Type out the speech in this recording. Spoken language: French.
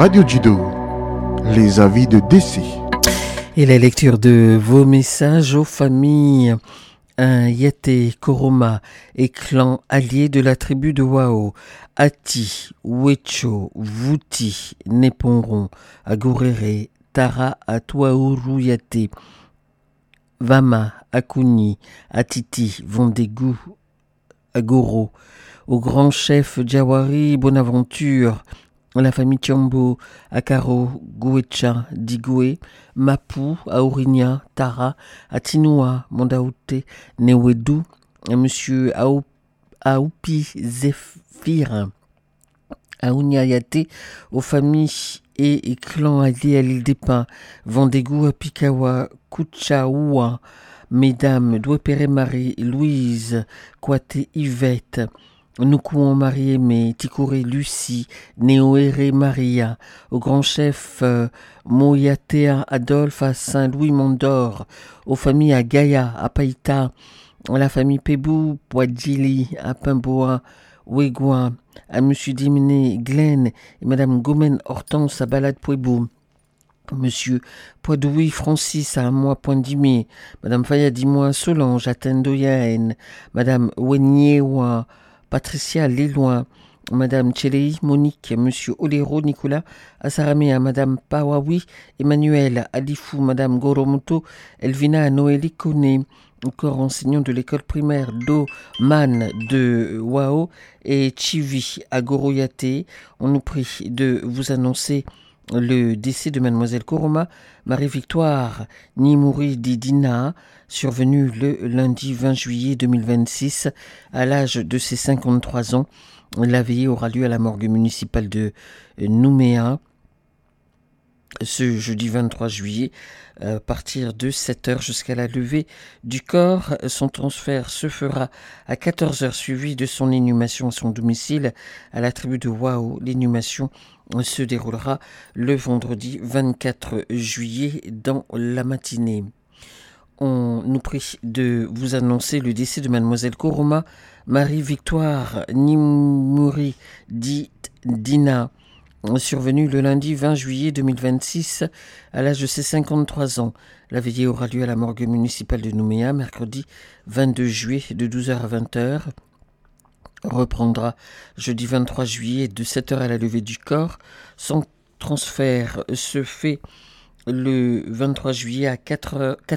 Radio Judo, les avis de décès. Et la lecture de vos messages aux familles Yate, Koroma et clan alliés de la tribu de Wao, Ati, Wecho, Vuti, Neponron, Agorere, Tara, Atuauru Yate, Vama, Akuni, Atiti, Vendégou, Agoro, au grand chef Jawari Bonaventure, la famille Tiambo, Akaro, Gouecha, Digoué, Mapu, Aurinia, Tara, Atinua, Mondaoute, Newedou, Monsieur Aoupi Zéphir, Aouniayate, aux familles et clans alliés à l'île des Pins, Vendégou, Apikawa, Kuchaoua, Mesdames Douépéré Marie, Louise, Kouate Yvette, Noukouon Marie-Aimée, Tikouré Lucie, Néoéré Maria, au grand chef Moyatea Adolphe à Saint-Louis Mondor, aux familles à Gaïa, à Païta, à la famille Pébou, Poadjili, à Pimboa, Ouégoua, à Monsieur Diminé Glenn et Madame Gomen Hortense à Balade Pouébou. Monsieur Poidoui Francis à moi Poindimé, Madame Fayadimoa Solange à Tendoyaen, Madame Wenyewa Patricia Léloin, Madame Tchelei Monique, Monsieur Olero Nicolas Asaramea, Madame Pawawi Emmanuel Alifou, Madame Goromoto Elvina Noélie Koné, encore enseignant de l'école primaire d'Oman de Wao et Chivi à Goroyate. On nous prie de vous annoncer le décès de Mademoiselle Koroma Marie-Victoire Nimouri Didina, survenu le lundi 20 juillet 2026 à l'âge de ses 53 ans. La veillée aura lieu à la morgue municipale de Nouméa ce jeudi 23 juillet à partir de 7h jusqu'à la levée du corps. Son transfert se fera à 14h suivi de son inhumation à son domicile à la tribu de Wao. L'inhumation se déroulera le vendredi 24 juillet dans la matinée. On nous prie de vous annoncer le décès de Mademoiselle Koroma Marie-Victoire Nimouri Dina, survenu le lundi 20 juillet 2026 à l'âge de ses 53 ans. La veillée aura lieu à la morgue municipale de Nouméa mercredi 22 juillet de 12h à 20h. Reprendra jeudi 23 juillet de 7h à la levée du corps. Son transfert se fait le 23 juillet à 14